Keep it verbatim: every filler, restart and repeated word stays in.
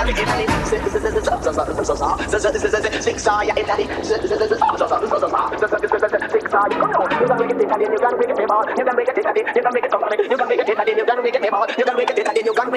You can make it, you can make it, you can make it, you can make it, you can make it, you can make it, you can make it, you can make it, you can make it, you can make it,